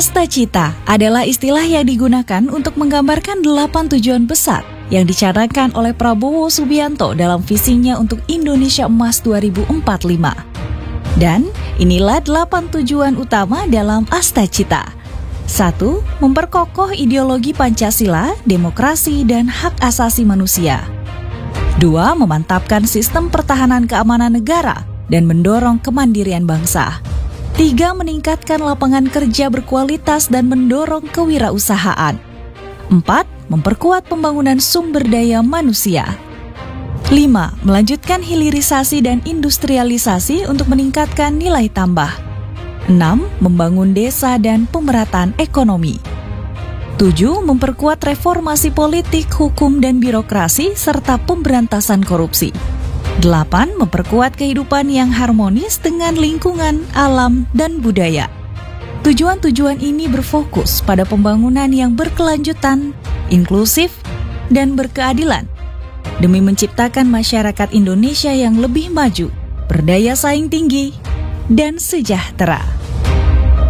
Astacita adalah istilah yang digunakan untuk menggambarkan 8 tujuan besar yang dicanangkan oleh Prabowo Subianto dalam visinya untuk Indonesia Emas 2045. Dan inilah 8 tujuan utama dalam Astacita. 1. Memperkokoh ideologi Pancasila, demokrasi, dan hak asasi manusia. 2. Memantapkan sistem pertahanan keamanan negara dan mendorong kemandirian bangsa. 3. Meningkatkan lapangan kerja berkualitas dan mendorong kewirausahaan. 4. Memperkuat pembangunan sumber daya manusia. 5. Melanjutkan hilirisasi dan industrialisasi untuk meningkatkan nilai tambah. 6. Membangun desa dan pemerataan ekonomi. 7. Memperkuat reformasi politik, hukum, dan birokrasi serta pemberantasan korupsi. 8. Memperkuat kehidupan yang harmonis dengan lingkungan, alam, dan budaya. Tujuan-tujuan ini berfokus pada pembangunan yang berkelanjutan, inklusif, dan berkeadilan demi menciptakan masyarakat Indonesia yang lebih maju, berdaya saing tinggi, dan sejahtera.